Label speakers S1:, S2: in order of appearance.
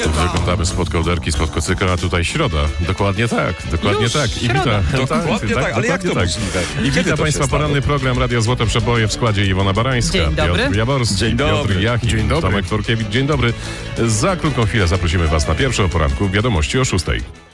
S1: Wyglądamy spod kołderki, spod kocyka, a tutaj środa. Dokładnie tak, dokładnie
S2: Już
S1: tak. I
S2: środa.
S3: Dokładnie tak, ale jak to
S1: tak.
S3: możliwe?
S1: I
S3: Kiedy
S1: witam
S3: to
S1: Państwa
S3: się stało?
S1: poranny program Radio Złote Przeboje w składzie Iwona Barańska,
S2: Dzień dobry.
S1: Piotr Jaworski,
S3: Dzień dobry.
S1: Piotr Jachim,
S3: Dzień dobry.
S1: Tomek Tworkiewicz. Dzień dobry. Za krótką chwilę zaprosimy Was na pierwsze o poranku wiadomości o 6:00.